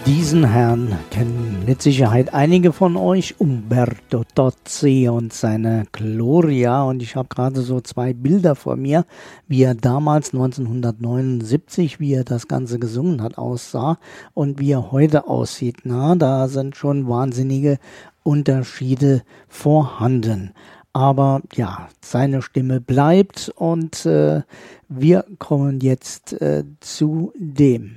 Diesen Herrn kennen mit Sicherheit einige von euch, Umberto Tozzi und seine Gloria. Und ich habe gerade so zwei Bilder vor mir, wie er damals 1979, wie er das Ganze gesungen hat, aussah und wie er heute aussieht. Na, da sind schon wahnsinnige Unterschiede vorhanden. Aber ja, seine Stimme bleibt und wir kommen jetzt zu dem.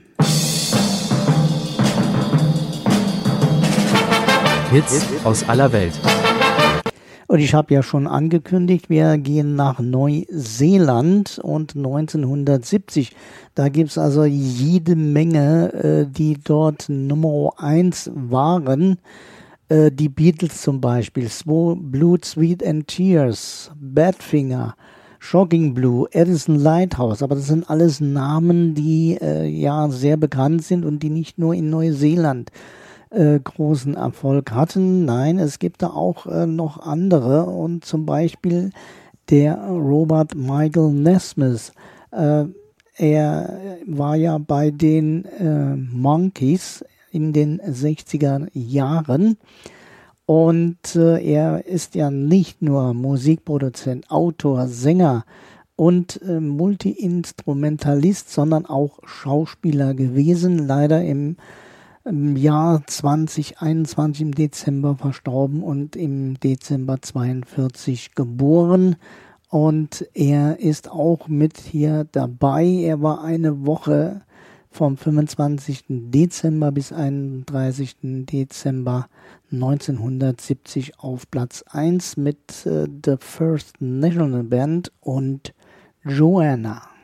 Hits aus aller Welt. Und ich habe ja schon angekündigt, wir gehen nach Neuseeland und 1970. Da gibt es also jede Menge, die dort Nummer 1 waren. Die Beatles zum Beispiel, Blood, Sweat and Tears, Badfinger, Shocking Blue, Edison Lighthouse. Aber das sind alles Namen, die ja sehr bekannt sind und die nicht nur in Neuseeland großen Erfolg hatten. Nein, es gibt da auch noch andere und zum Beispiel der Robert Michael Nesmith. Er war ja bei den Monkees in den 60er Jahren und er ist ja nicht nur Musikproduzent, Autor, Sänger und Multi-Instrumentalist, sondern auch Schauspieler gewesen, leider im Jahr 2021 im Dezember verstorben und im Dezember 42 geboren. Und er ist auch mit hier dabei. Er war eine Woche vom 25. Dezember bis 31. Dezember 1970 auf Platz 1 mit The First National Band und Joanna.